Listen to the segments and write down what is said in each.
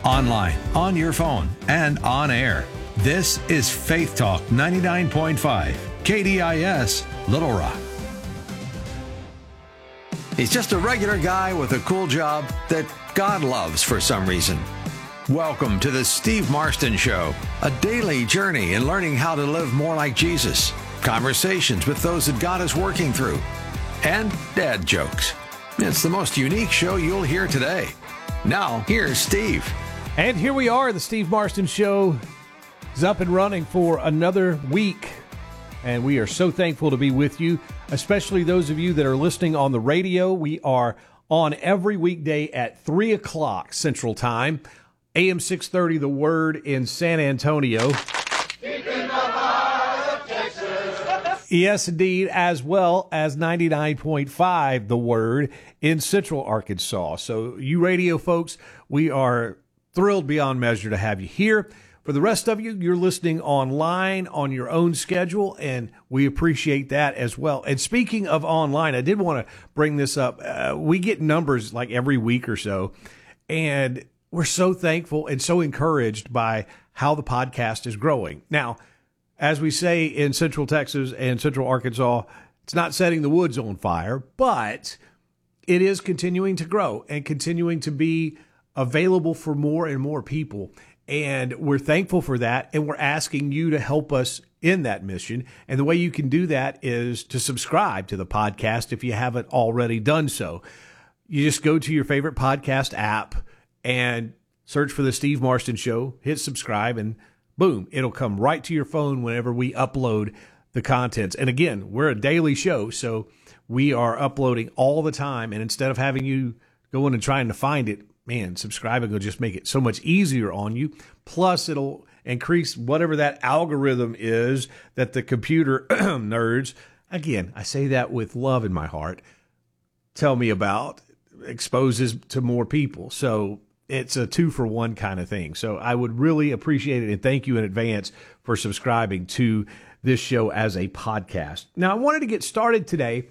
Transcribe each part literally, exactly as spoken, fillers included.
online, on your phone, and on air. This is Faith Talk ninety-nine point five, K D I S, Little Rock. He's just a regular guy with a cool job that God loves for some reason. Welcome to the Steve Marston Show, a daily journey in learning how to live more like Jesus, conversations with those that God is working through, and dad jokes. It's the most unique show you'll hear today. Now, here's Steve. And here we are. The Steve Marston Show is up and running for another week. And we are so thankful to be with you, especially those of you that are listening on the radio. We are on every weekday at three o'clock Central Time, A M six thirty, The Word in San Antonio. Deep in the heart of Texas. Yes, indeed, as well as ninety-nine point five, The Word in Central Arkansas. So you radio folks, we are thrilled beyond measure to have you here. For the rest of you, you're listening online on your own schedule, and we appreciate that as well. And speaking of online, I did want to bring this up. Uh, we get numbers like every week or so, and we're so thankful and so encouraged by how the podcast is growing. Now, as we say in Central Texas and Central Arkansas, it's not setting the woods on fire, but it is continuing to grow and continuing to be available for more and more people. And we're thankful for that. And we're asking you to help us in that mission. And the way you can do that is to subscribe to the podcast if you haven't already done so. You just go to your favorite podcast app and search for the Steve Marston Show, hit subscribe, and boom, it'll come right to your phone whenever we upload the contents. And again, we're a daily show, so we are uploading all the time. And instead of having you going and trying to find it, man, subscribing will just make it so much easier on you. Plus, it'll increase whatever that algorithm is that the computer nerds, again, I say that with love in my heart, tell me about, exposes to more people. So it's a two for one kind of thing. So I would really appreciate it and thank you in advance for subscribing to this show as a podcast. Now, I wanted to get started today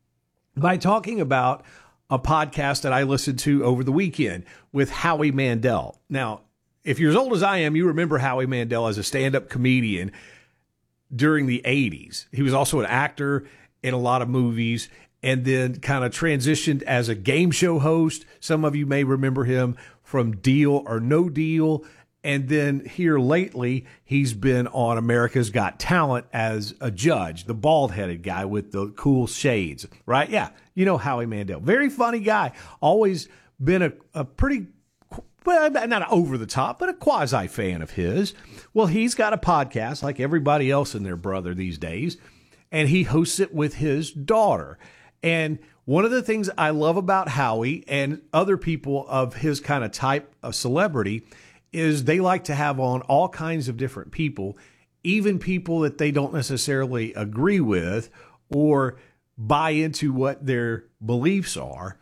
by talking about a podcast that I listened to over the weekend with Howie Mandel. Now, if you're as old as I am, you remember Howie Mandel as a stand-up comedian during the eighties. He was also an actor in a lot of movies and then kind of transitioned as a game show host. Some of you may remember him from Deal or No Deal. And then here lately, he's been on America's Got Talent as a judge, the bald-headed guy with the cool shades, right? Yeah, you know Howie Mandel. Very funny guy. Always been a, a pretty, well, not over the top, but a quasi fan of his. Well, he's got a podcast like everybody else and their brother these days, and he hosts it with his daughter. And one of the things I love about Howie and other people of his kind of type of celebrity is they like to have on all kinds of different people, even people that they don't necessarily agree with or buy into what their beliefs are.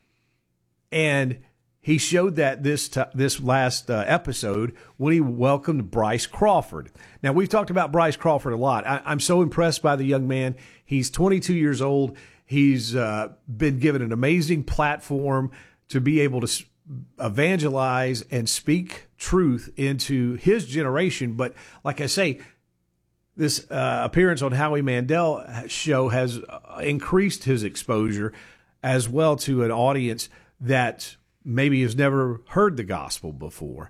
And he showed that this t- this last uh, episode when he welcomed Bryce Crawford. Now, we've talked about Bryce Crawford a lot. I- I'm so impressed by the young man. He's twenty-two years old. He's uh, been given an amazing platform to be able to s- evangelize and speak truth into his generation. But like I say, this uh, appearance on Howie Mandel show has increased his exposure as well to an audience that maybe has never heard the gospel before.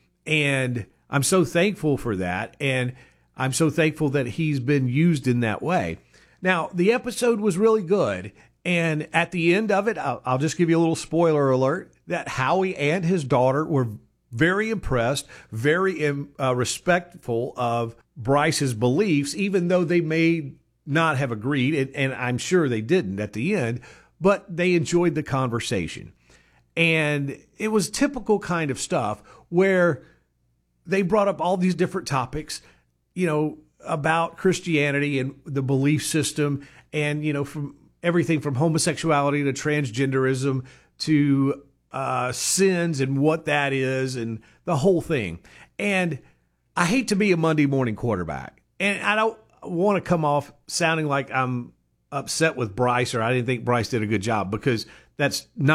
And I'm so thankful for that. And I'm so thankful that he's been used in that way. Now, the episode was really good. And at the end of it, I'll, I'll just give you a little spoiler alert that Howie and his daughter were very impressed, very uh, respectful of Bryce's beliefs, even though they may not have agreed, and, and I'm sure they didn't at the end, but they enjoyed the conversation. And it was typical kind of stuff where they brought up all these different topics, you know, about Christianity and the belief system and, you know, from everything from homosexuality to transgenderism to uh, sins and what that is and the whole thing. And I hate to be a Monday morning quarterback, and I don't want to come off sounding like I'm upset with Bryce or I didn't think Bryce did a good job, because that's not